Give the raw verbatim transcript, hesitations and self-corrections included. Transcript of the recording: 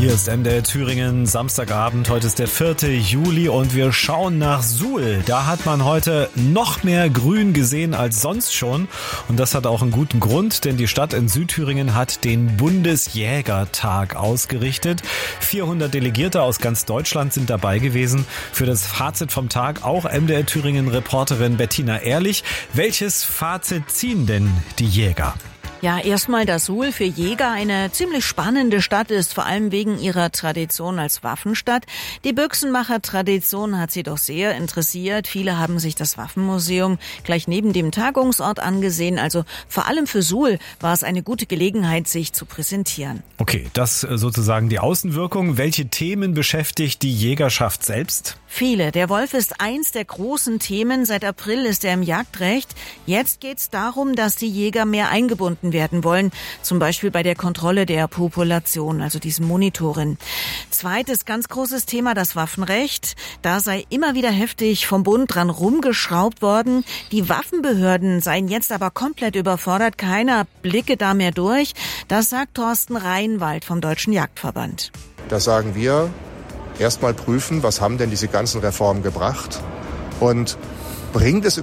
Hier ist M D R Thüringen, Samstagabend, heute ist der vierte Juli und wir schauen nach Suhl. Da hat man heute noch mehr Grün gesehen als sonst schon und das hat auch einen guten Grund, denn die Stadt in Südthüringen hat den Bundesjägertag ausgerichtet. vierhundert Delegierte aus ganz Deutschland sind dabei gewesen. Für das Fazit vom Tag auch M D R Thüringen-Reporterin Bettina Ehrlich. Welches Fazit ziehen denn die Jäger? Ja, erstmal, dass Suhl für Jäger eine ziemlich spannende Stadt ist, vor allem wegen ihrer Tradition als Waffenstadt. Die Büchsenmacher-Tradition hat sie doch sehr interessiert. Viele haben sich das Waffenmuseum gleich neben dem Tagungsort angesehen. Also vor allem für Suhl war es eine gute Gelegenheit, sich zu präsentieren. Okay, das sozusagen die Außenwirkung. Welche Themen beschäftigt die Jägerschaft selbst? Viele. Der Wolf ist eins der großen Themen. Seit April ist er im Jagdrecht. Jetzt geht es darum, dass die Jäger mehr eingebunden werden wollen, zum Beispiel bei der Kontrolle der Population, also diesem Monitoring. Zweites ganz großes Thema, das Waffenrecht. Da sei immer wieder heftig vom Bund dran rumgeschraubt worden. Die Waffenbehörden seien jetzt aber komplett überfordert. Keiner blicke da mehr durch. Das sagt Thorsten Reinwald vom Deutschen Jagdverband. Da sagen wir, erstmal prüfen, was haben denn diese ganzen Reformen gebracht und bringt es